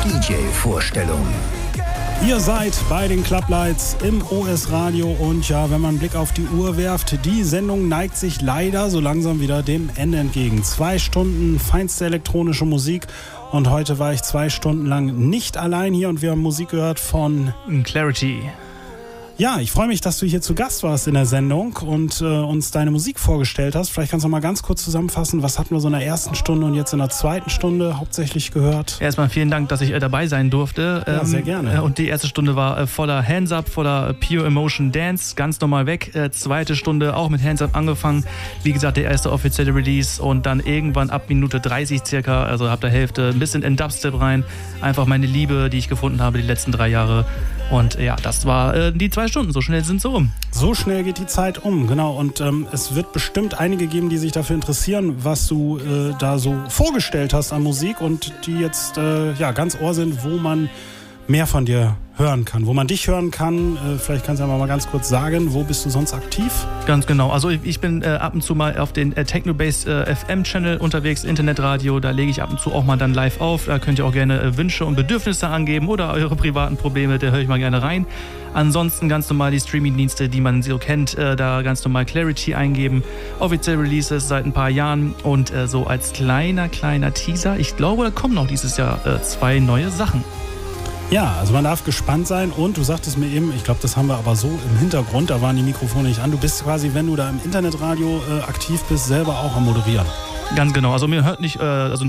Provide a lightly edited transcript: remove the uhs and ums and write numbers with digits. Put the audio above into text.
DJ-Vorstellung. Ihr seid bei den Clublights im OS Radio und ja, wenn man einen Blick auf die Uhr werft, die Sendung neigt sich leider so langsam wieder dem Ende entgegen. 2 Stunden feinste elektronische Musik und heute war ich 2 Stunden lang nicht allein hier und wir haben Musik gehört von Clarity. Ja, ich freue mich, dass du hier zu Gast warst in der Sendung und uns deine Musik vorgestellt hast. Vielleicht kannst du mal ganz kurz zusammenfassen, was hatten wir so in der ersten Stunde und jetzt in der zweiten Stunde hauptsächlich gehört? Erstmal vielen Dank, dass ich dabei sein durfte. Ja, sehr gerne. Und die erste Stunde war voller Hands Up, voller Pure Emotion Dance, ganz normal weg. Zweite Stunde auch mit Hands Up angefangen. Wie gesagt, der erste offizielle Release und dann irgendwann ab Minute 30 circa, also ab der Hälfte, ein bisschen in Dubstep rein. Einfach meine Liebe, die ich gefunden habe die letzten 3 Jahre. Und ja, das war die 2 Stunden. So schnell sind sie um. So schnell geht die Zeit um, genau. Und es wird bestimmt einige geben, die sich dafür interessieren, was du da so vorgestellt hast an Musik und die jetzt ganz ohr sind, wo man mehr von dir hören kann, wo man dich hören kann. Vielleicht kannst du ja mal ganz kurz sagen, wo bist du sonst aktiv? Ganz genau. Also ich bin ab und zu mal auf den Technobase FM-Channel unterwegs, Internetradio. Da lege ich ab und zu auch mal dann live auf. Da könnt ihr auch gerne Wünsche und Bedürfnisse angeben oder eure privaten Probleme. Da höre ich mal gerne rein. Ansonsten ganz normal die Streaming-Dienste, die man so kennt. Da ganz normal Clarity eingeben. Offiziell Releases seit ein paar Jahren. Und so als kleiner Teaser, ich glaube, da kommen noch dieses Jahr 2 neue Sachen. Ja, also man darf gespannt sein und du sagtest mir eben, ich glaube, das haben wir aber so im Hintergrund, da waren die Mikrofone nicht an. Du bist quasi, wenn du da im Internetradio aktiv bist, selber auch am Moderieren. Ganz genau. Also mir hört nicht,